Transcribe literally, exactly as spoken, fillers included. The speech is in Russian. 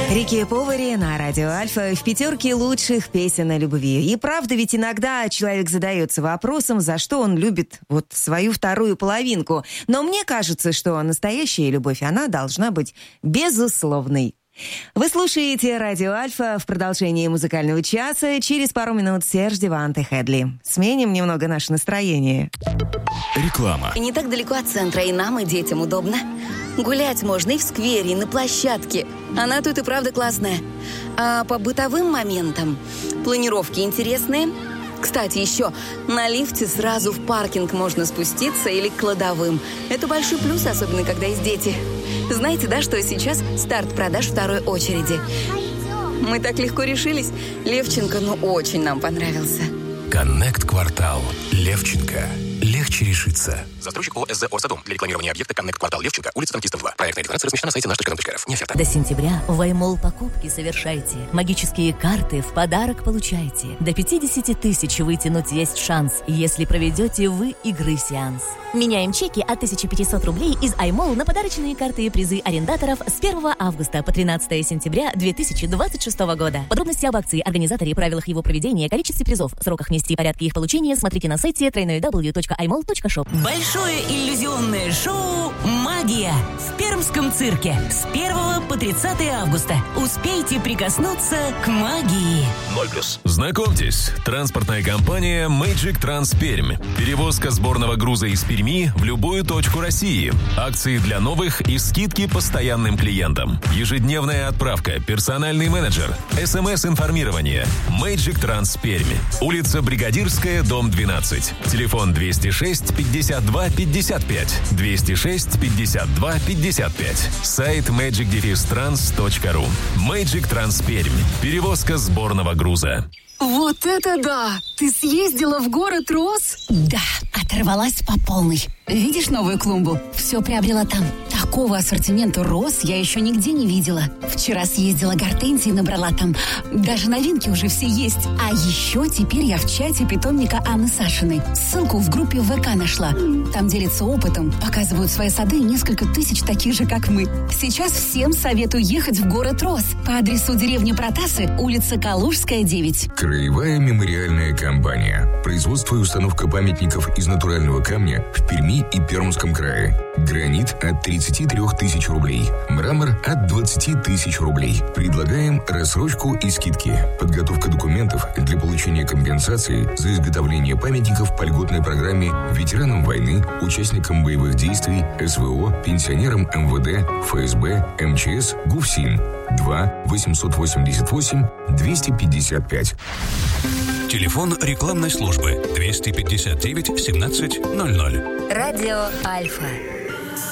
Рики Повари на радио Альфа в пятерке лучших песен о любви. И правда, ведь иногда человек задается вопросом, за что он любит вот свою вторую половинку. Но мне кажется, что настоящая любовь, она должна быть безусловной. Вы слушаете радио Альфа в продолжении музыкального часа. Через пару минут Серж Дивант и Хедли. Сменим немного наше настроение. Реклама. Не так далеко от центра, и нам, и детям удобно. Гулять можно и в сквере, и на площадке. Она тут и правда классная. А по бытовым моментам планировки интересные. Кстати, еще на лифте сразу в паркинг можно спуститься или к кладовым. Это большой плюс, особенно когда есть дети. Знаете, да, что сейчас старт продаж второй очереди? Мы так легко решились. Левченко, ну, очень нам понравился. Коннект Квартал. Левченко. Легче решиться. Застройщик ООО СЗ «Орсадом». Для рекламирования объекта Коннект Квартал Левченко, улица Танкистов два. Проектная декларация размещена на сайте наш точка ком точка эр эф. Не оферта. До сентября в iMall покупки совершайте. Магические карты в подарок получайте. До пятьдесят тысяч вытянуть есть шанс, если проведете вы игры-сеанс. Меняем чеки от тысяча пятьсот рублей из iMall на подарочные карты и призы арендаторов с первого августа по тринадцатое сентября две тысячи двадцать шестого года. Подробности об акции, организаторе, правилах его проведения, количестве призов, сроках внести и порядке их получения смотрите на сайте дабл ю дабл ю дабл ю точка ай мол точка шоп. Большое иллюзионное шоу «Магия» в Пермском цирке с первого по тридцатое августа. Успейте прикоснуться к магии. ноль плюс. Знакомьтесь, транспортная компания Magic Trans Пермь. Перевозка сборного груза из Перми в любую точку России. Акции для новых и скидки постоянным клиентам. Ежедневная отправка, персональный менеджер, СМС-информирование. Magic Trans Пермь. Улица Бригадирская, дом двенадцать. Телефон двести шесть пятьдесят два пятьдесят пять. двести шесть пятьдесят два пятьдесят пять. Сайт мэджик транс точка ру. Magic Trans Пермь. Перевозка сборного груза. Вот это да! Ты съездила в город Рос? Да, оторвалась по полной. Видишь новую клумбу? Все приобрела там. Такого ассортимента роз я еще нигде не видела. Вчера съездила гортензии, набрала там. Даже новинки уже все есть. А еще теперь я в чате питомника Анны Сашиной. Ссылку в группе ВК нашла. Там делятся опытом, показывают свои сады и несколько тысяч таких же, как мы. Сейчас всем советую ехать в город Рос по адресу деревни Протасы, улица Калужская, девять. Краевая мемориальная компания. Производство и установка памятников из натурального камня в Перми и Пермском крае. Гранит от тридцати трёх тысяч рублей. Мрамор от двадцати тысяч рублей. Предлагаем рассрочку и скидки. Подготовка документов для получения компенсации за изготовление памятников по льготной программе ветеранам войны, участникам боевых действий, СВО, пенсионерам МВД, ФСБ, МЧС, ГУФСИН. два восемьсот восемьдесят восемь двести пятьдесят пять. Телефон рекламной службы двести пятьдесят девять семнадцать ноль ноль. Радио Альфа.